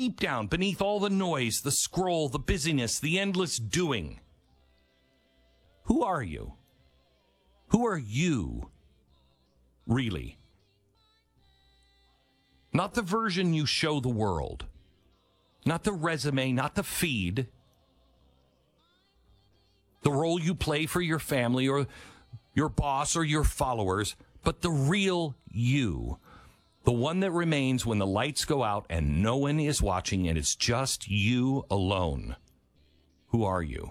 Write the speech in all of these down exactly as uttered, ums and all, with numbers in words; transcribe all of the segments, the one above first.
deep down, beneath all the noise, the scroll, the busyness, the endless doing, who are you? Who are you, really? Not the version you show the world. Not the resume, not the feed. The role you play for your family or your boss or your followers, but the real you. The one that remains when the lights go out and no one is watching and it's just you alone. Who are you?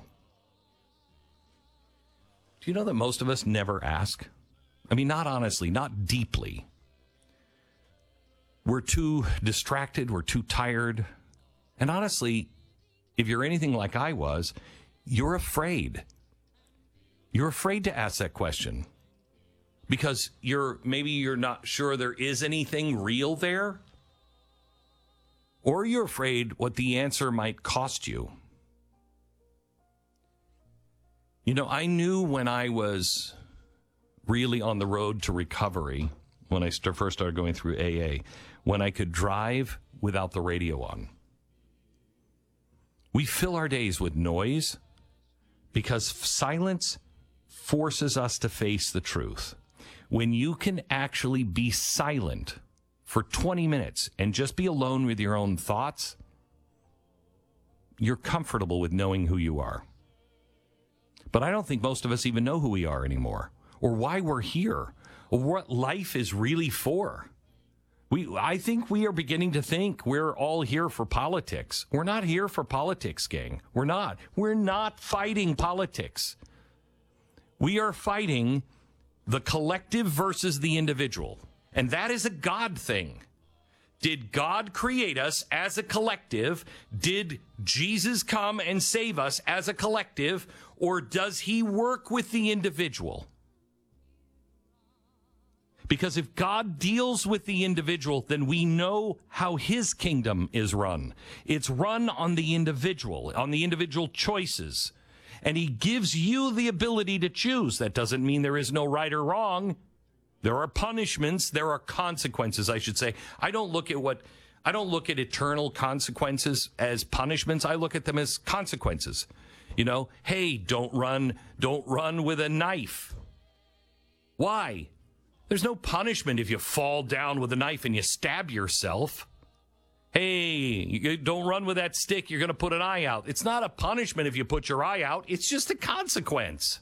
Do you know that most of us never ask? I mean, not honestly, not deeply. We're too distracted. We're too tired. And honestly, if you're anything like I was, you're afraid. You're afraid to ask that question because you're maybe you're not sure there is anything real there, or you're afraid what the answer might cost you. You know, I knew when I was really on the road to recovery, when I st- first started going through A A, when I could drive without the radio on. We fill our days with noise because silence forces us to face the truth. When you can actually be silent for twenty minutes and just be alone with your own thoughts, you're comfortable with knowing who you are. But I don't think most of us even know who we are anymore, or why we're here, or what life is really for. We, I think we are beginning to think we're all here for politics. We're not here for politics, gang. We're not. We're not fighting politics. We are fighting the collective versus the individual. And that is a God thing. Did God create us as a collective? Did Jesus come and save us as a collective? Or does he work with the individual? Because if God deals with the individual, then we know how his kingdom is run. It's run on the individual, on the individual choices. And he gives you the ability to choose. That doesn't mean there is no right or wrong. There are punishments. There are consequences, I should say. I don't look at what, I don't look at eternal consequences as punishments. I look at them as consequences. You know, hey, don't run, don't run with a knife. Why? There's no punishment if you fall down with a knife and you stab yourself. Hey, you don't run with that stick. You're going to put an eye out. It's not a punishment if you put your eye out. It's just a consequence.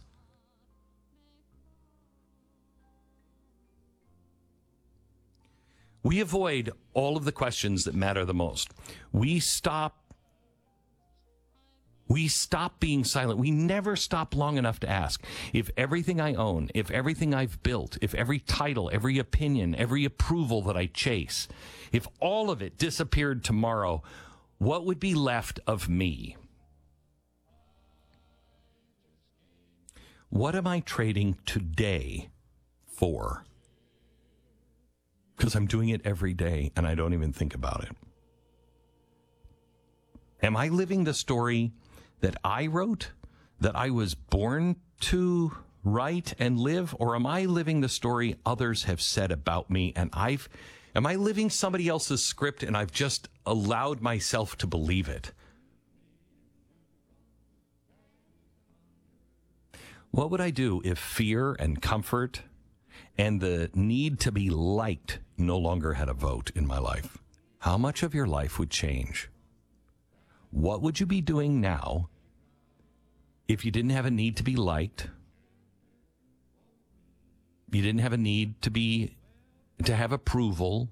We avoid all of the questions that matter the most. We stop We stop being silent. We never stop long enough to ask, if everything I own, if everything I've built, if every title, every opinion, every approval that I chase, if all of it disappeared tomorrow, what would be left of me? What am I trading today for? Because I'm doing it every day and I don't even think about it. Am I living the story that I wrote, that I was born to write and live, or am I living the story others have said about me and I've, am I living somebody else's script and I've just allowed myself to believe it? What would I do if fear and comfort and the need to be liked no longer had a vote in my life? How much of your life would change? What would you be doing now if you didn't have a need to be liked? You didn't have a need to be, to have approval?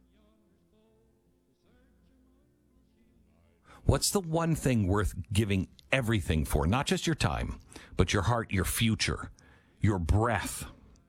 What's the one thing worth giving everything for? Not just your time, but your heart, your future, your breath.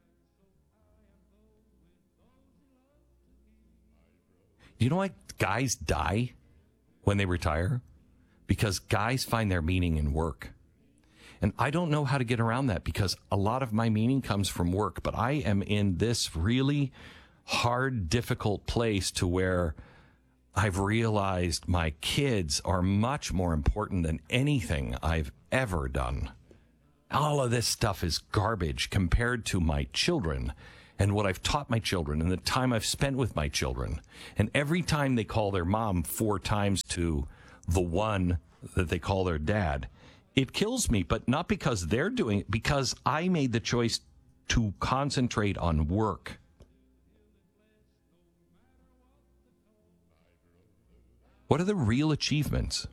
Do you know why guys die when they retire? Because guys find their meaning in work. And I don't know how to get around that because a lot of my meaning comes from work, but I am in this really hard, difficult place to where I've realized my kids are much more important than anything I've ever done. All of this stuff is garbage compared to my children and what I've taught my children and the time I've spent with my children. And every time they call their mom four times to the one that they call their dad, it kills me, but not because they're doing it, because I made the choice to concentrate on work. What are the real achievements?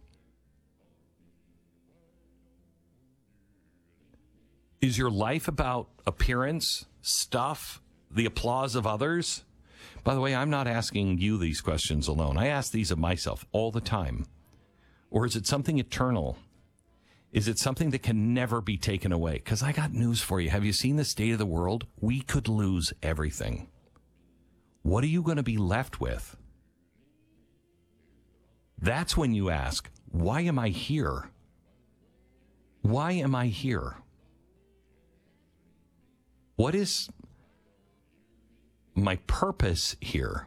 Is your life about appearance, stuff, the applause of others? By the way, I'm not asking you these questions alone. I ask these of myself all the time. Or is it something eternal? Is it something that can never be taken away? Because I got news for you. Have you seen the state of the world? We could lose everything. What are you going to be left with? That's when you ask, why am I here? Why am I here? What is my purpose here?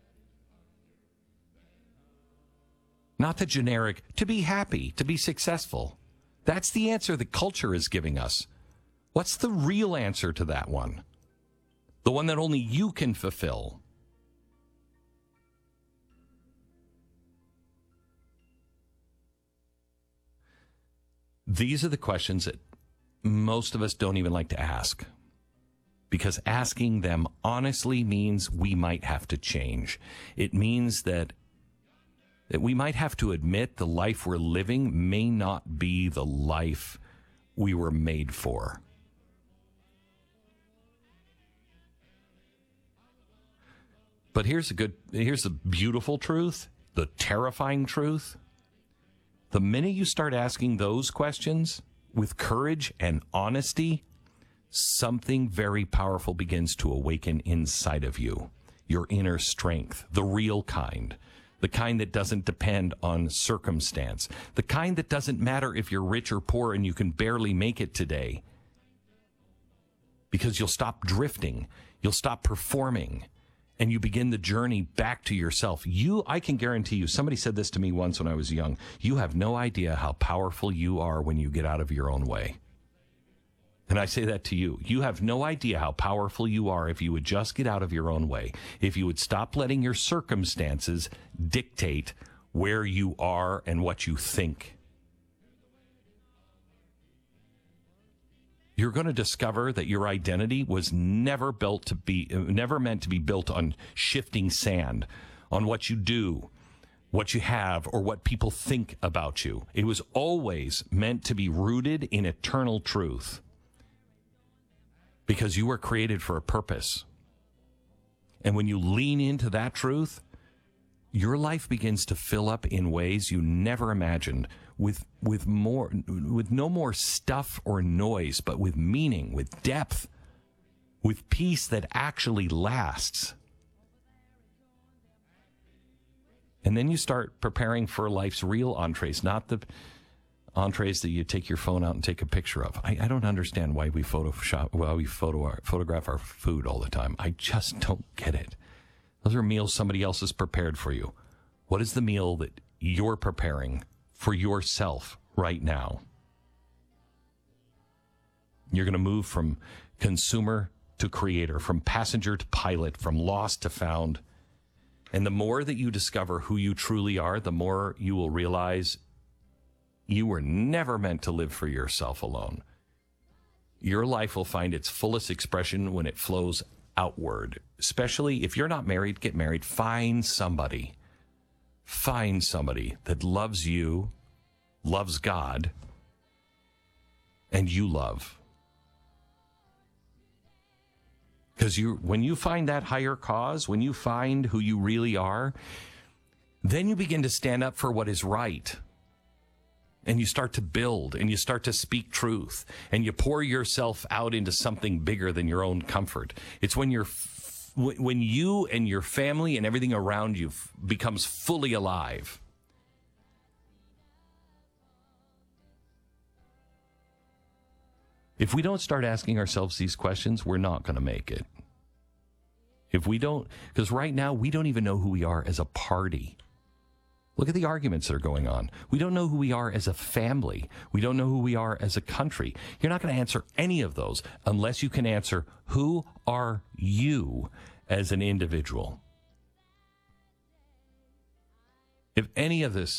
Not the generic, to be happy, to be successful. That's the answer the culture is giving us. What's the real answer to that one? The one that only you can fulfill. These are the questions that most of us don't even like to ask, because asking them honestly means we might have to change. It means that that we might have to admit the life we're living may not be the life we were made for. But here's a good, here's the beautiful truth, the terrifying truth. The minute you start asking those questions with courage and honesty, something very powerful begins to awaken inside of you. Your inner strength, the real kind. The kind that doesn't depend on circumstance. The kind that doesn't matter if you're rich or poor and you can barely make it today. Because you'll stop drifting. You'll stop performing. And you begin the journey back to yourself. You, I can guarantee you, somebody said this to me once when I was young. You have no idea how powerful you are when you get out of your own way. And I say that to you. You have no idea how powerful you are if you would just get out of your own way. If you would stop letting your circumstances dictate where you are and what you think. You're going to discover that your identity was never built to be, never meant to be built on shifting sand, on what you do, what you have, or what people think about you. It was always meant to be rooted in eternal truth. Because you were created for a purpose. And when you lean into that truth, your life begins to fill up in ways you never imagined, with with more with no more stuff or noise, but with meaning, with depth, with peace that actually lasts. And then you start preparing for life's real entrees, not the entrees that you take your phone out and take a picture of. I, I don't understand why we Photoshop, why we photo our, photograph our food all the time. I just don't get it. Those are meals somebody else has prepared for you. What is the meal that you're preparing for yourself right now? You're going to move from consumer to creator, from passenger to pilot, from lost to found. And the more that you discover who you truly are, the more you will realize you were never meant to live for yourself alone. Your life will find its fullest expression when it flows outward. Especially if you're not married, get married. Find somebody. Find somebody that loves you, loves God, and you love. Because you, when you find that higher cause, when you find who you really are, then you begin to stand up for what is right. And you start to build, and you start to speak truth, and you pour yourself out into something bigger than your own comfort. It's when you're, f- when you and your family and everything around you f- becomes fully alive. If we don't start asking ourselves these questions, we're not going to make it. If we don't, because right now we don't even know who we are as a party. Look at the arguments that are going on. We don't know who we are as a family. We don't know who we are as a country. You're not going to answer any of those unless you can answer, who are you as an individual? If any of this